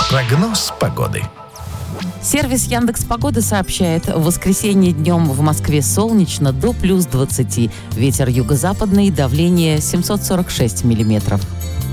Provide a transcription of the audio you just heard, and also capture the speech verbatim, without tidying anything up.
Прогноз погоды. Сервис Яндекс Погоды сообщает, в воскресенье днем в Москве солнечно до плюс двадцати. Ветер юго-западный, давление семьсот сорок шесть миллиметров.